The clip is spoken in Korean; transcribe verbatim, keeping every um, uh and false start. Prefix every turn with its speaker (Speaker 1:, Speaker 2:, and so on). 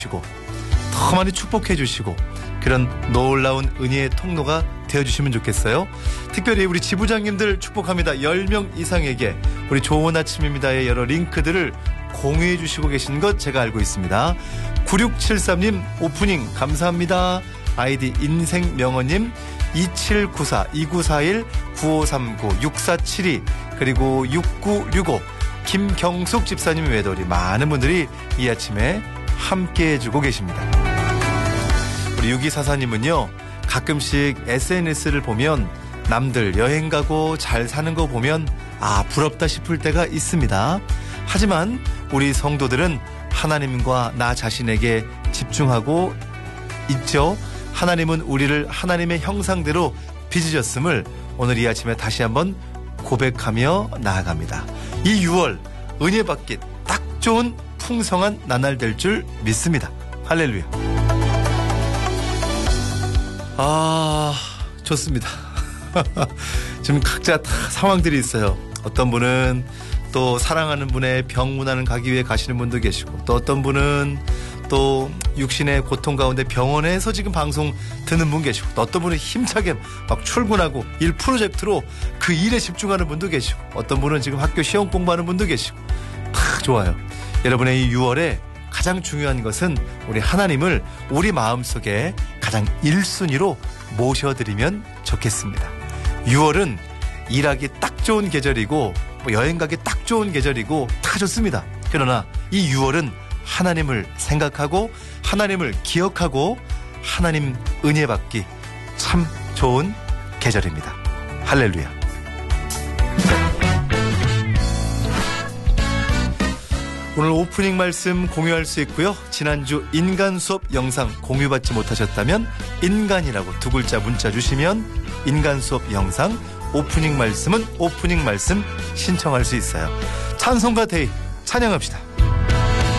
Speaker 1: 주시고 더 많이 축복해 주시고 그런 놀라운 은혜의 통로가 되어주시면 좋겠어요. 특별히 우리 지부장님들 축복합니다. 열 명 이상에게 우리 좋은 아침입니다의 여러 링크들을 공유해 주시고 계신 것 제가 알고 있습니다. 구육칠삼 님 오프닝 감사합니다. 아이디 인생명언님 이칠구사 이구사일 구오삼구 육사칠이 그리고 육구육오 김경숙 집사님 외돌이 많은 분들이 이 아침에 함께 해주고 계십니다. 우리 육이사사님은요 가끔씩 에스엔에스를 보면 남들 여행 가고 잘 사는 거 보면 아 부럽다 싶을 때가 있습니다. 하지만 우리 성도들은 하나님과 나 자신에게 집중하고 있죠. 하나님은 우리를 하나님의 형상대로 빚으셨음을 오늘 이 아침에 다시 한번 고백하며 나아갑니다. 이 유월 은혜 받기 딱 좋은 풍성한 나날 될 줄 믿습니다. 할렐루야. 아 좋습니다. 지금 각자 다 상황들이 있어요. 어떤 분은 또 사랑하는 분의 병문안을 가기 위해 가시는 분도 계시고 또 어떤 분은 또 육신의 고통 가운데 병원에서 지금 방송 듣는 분 계시고 또 어떤 분은 힘차게 막 출근하고 일 프로젝트로 그 일에 집중하는 분도 계시고 어떤 분은 지금 학교 시험 공부하는 분도 계시고 다 좋아요. 여러분의 이 유월에 가장 중요한 것은 우리 하나님을 우리 마음속에 가장 일 순위로 모셔드리면 좋겠습니다. 유월은 일하기 딱 좋은 계절이고 뭐 여행 가기 딱 좋은 계절이고 다 좋습니다. 그러나 이 유월은 하나님을 생각하고 하나님을 기억하고 하나님 은혜 받기 참 좋은 계절입니다. 할렐루야. 오늘 오프닝 말씀 공유할 수 있고요. 지난주 인간 수업 영상 공유받지 못하셨다면 인간이라고 두 글자 문자 주시면 인간 수업 영상 오프닝 말씀은 오프닝 말씀 신청할 수 있어요. 찬송가 데이 찬양합시다.